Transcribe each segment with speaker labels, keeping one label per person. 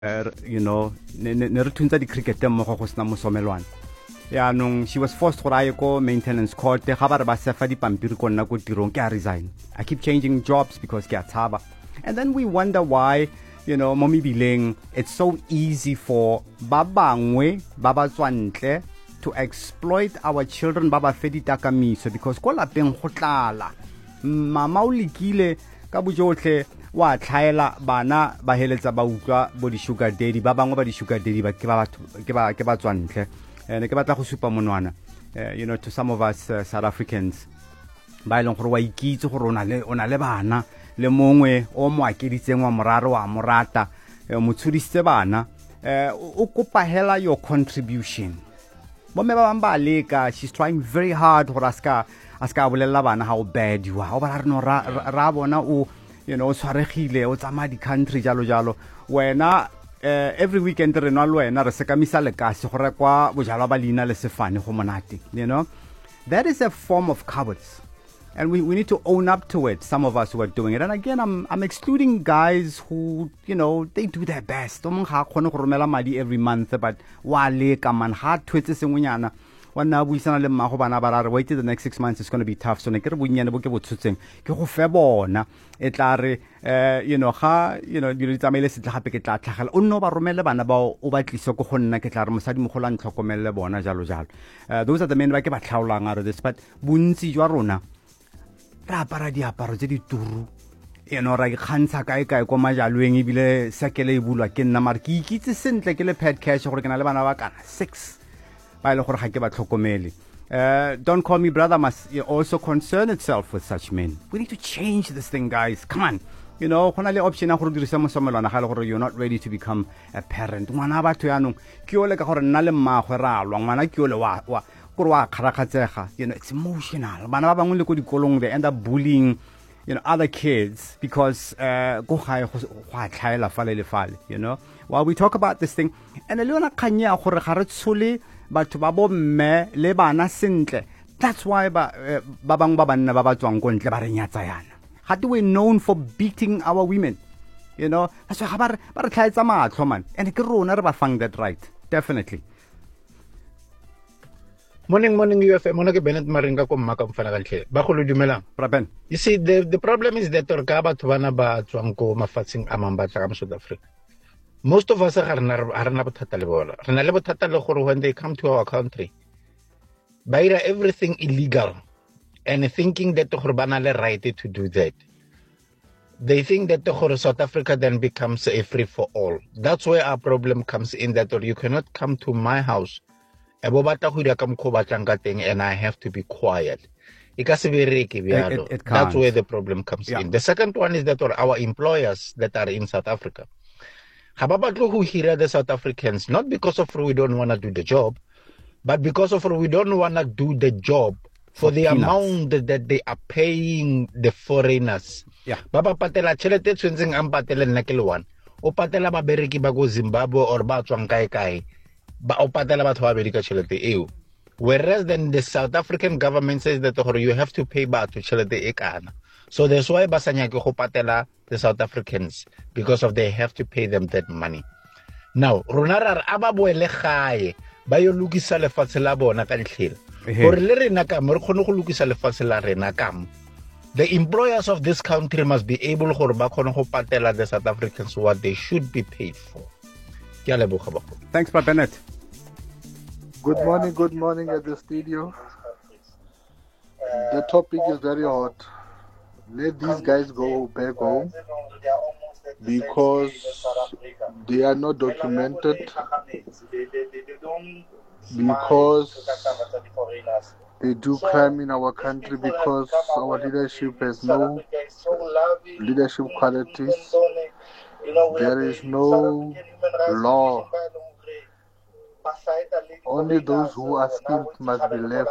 Speaker 1: you know, ne re thuntsa di-cricket mmogo go sena mosomelwane yaanong she was forced gore a ye ko maintenance court ga ba re ba sefa dipampiri ko nna ko tirong ke a resign. I keep changing jobs because ke a tshaba. And then we wonder why, you know, mo mebileng it's so easy for ba bangwe ba ba tswantle to exploit our children ba ba fe ditakamiso because ko lapeng go tlala mama o lekile ka bojotlhe wa tlhaela bana ba heletsa ba utlwa bo di-sugar daddy ba bangwe ba di-sugar daddy ba ke ba tswantle ne ke batla go supa monwana you know, to some of us South Africans ba ileng gore wa ikitse gore o na le bana le mongwe o mo akeditseng wa moraro wa morata mo tshudisitse bana o kopa hela your contribution bomme ba bang ba leka. She's trying very hard gore a ska bolella bana how bad you are o ba re no ra bona o, you know, tshwaregile o tsamaya di-country jalo wena every weekend re nwa le wena re sekamisa lekase gore kwa bojalwa ba leina le sefane go monate, you know. That is a form of cowardice, and we need to own up to it, some of us who are doing it. And again, I'm excluding guys who, you know, they do their best o mong ga kgone go romela madi every month, but wa leka man ha twetse sengwenyana wa nna buisana le mmago bana ba ra re wait the next 6 months is going to be tough, so ne ke re bonnyane bo ke botsotseng ke go fe bona e tla re you know ga you know dilo tsamaile se tla gape ke tla tlhagela o nno ba romele bana ba o ba tlise go nna ke tla re mosadi mogolo a ntlhokomelle bona jalo those are the men ba ke ba tlhaolang are this, but bontsi jwa rona ra apara diaparo tse di turu, you know, ra ikgantsha kae ko majalweng ebile sekele e bulwa ke nna mare ke ikitse sentle ke le pet cash gore ke na le bana ba kana 6 ba ile gore ga ke ba tlhokomele. Don't call me brother must also concern itself with such men. We need to change this thing, guys. Come on. You know, go na le option ya gore dirisa mosomelwana ga le gore you're not ready to become a parent. Ngwana batho yanong ke ole ka gore nna le mmagwe ra lwa ngwana ke ole wa gore wa kharakatsega, you know, it's emotional. Bana ba bangwe le ko dikolong they end up bullying, you know, other kids because go gae go tlhaela fale le fale, you know. While we talk about this thing and le yona kanya gore ga re tshole batho ba bo mme le bana sentle, that's why ba bang ba banna ba tswang ko ntle ba re nyatsa yana. How do we known for beating our women, you know? That's why ba re tlhaetsa matlho man, and ke rona re ba fang that right, definitely.
Speaker 2: Morning, UFM. Mona ke Bennett Maringa ko mmaka mfana kantle. Ba go lo dumelang.
Speaker 1: Praben.
Speaker 2: You see, the problem is that or ka batho bana ba tswang ko mafatsheng a mang ba tla ka South Africa. Most of us are rena bothata le bona. Rena le bothata le gore when they come to our country, ba ira everything illegal and thinking that gore ba na le right to do that. They think that the South Africa then becomes a free for all. That's where our problem comes in, that or you cannot come to my house and I have to be quiet. That's where the problem comes in. The second one is that our employers that are in South Africa, who hear the South Africans, not because of we don't want to do the job, but because of we don't want to do the job for the amount that they are paying the foreigners. Baba patela chelete tshwenzeng ang patela nna ke le one. O patela ba bereki ba go Zimbabwe or ba tswang kae ba o patela batho ba bereka chelete eo. Whereas then the South African government says that you have to pay batho chelete e kana. So that's why ba sa nyake go patela the South Africans, because of they have to pay them that money. Now rona ra aba boele gae ba yo lukisa lefatshe la bona ka ntlhela gore le rena ka mo re khone go lukisa lefatshe la rena ka mo. The employers of this country must be able gore ba khone go patela the South Africans what they should be paid for.
Speaker 1: Thanks, Brad Bennett.
Speaker 3: Good morning at the studio. The topic is very hot. Let these guys go back home because they are not documented, because they do crime in our country, because our leadership has no leadership qualities. There is no law. Only those who are skilled must be left.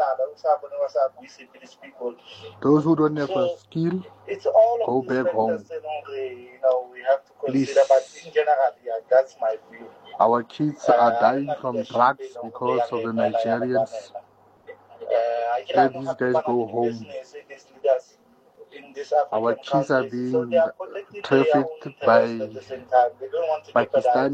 Speaker 3: Those who don't have a skill, go back home. Please. Our kids are dying from drugs because of the Nigerians. Let these guys go home. our kids are being trafficked by Pakistani